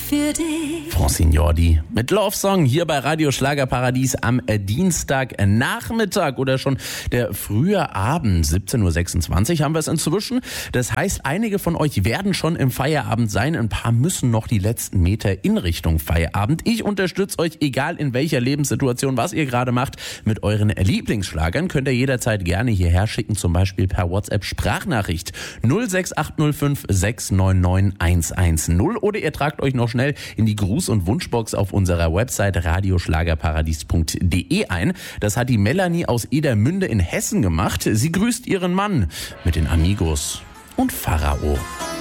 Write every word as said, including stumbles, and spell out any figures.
für dich. Francine Jordi mit Love Song hier bei Radio Schlagerparadies am Dienstagnachmittag oder schon der frühe Abend, siebzehn Uhr sechsundzwanzig haben wir es inzwischen. Das heißt, einige von euch werden schon im Feierabend sein, ein paar müssen noch die letzten Meter in Richtung Feierabend. Ich unterstütze euch, egal in welcher Lebenssituation, was ihr gerade macht, mit euren Lieblingsschlagern. Könnt ihr jederzeit gerne hierher schicken, zum Beispiel per WhatsApp-Sprachnachricht null sechs acht null fünf sechs neun neun eins eins null oder ihr tragt euch noch schnell in die Gruß- und Wunschbox auf unserer Website radioschlagerparadies punkt de ein. Das hat die Melanie aus Edermünde in Hessen gemacht. Sie grüßt ihren Mann mit den Amigos und Pharao.